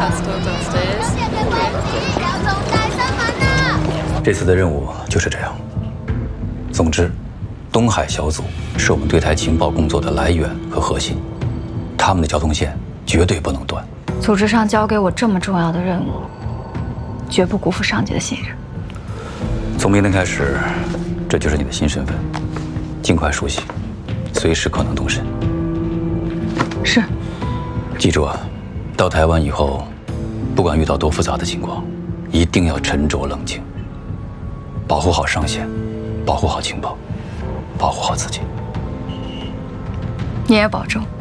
这次的任务就是这样。总之，东海小组是我们对台情报工作的来源和核心，他们的交通线绝对不能断。 组织上交给我这么重要的任务，绝不辜负上级的信任。 从明天开始，这就是你的新身份，尽快熟悉，随时可能动身。 是。 记住啊，到台湾以后，不管遇到多复杂的情况，一定要沉着冷静，保护好上线，保护好情报，保护好自己。 你也保重。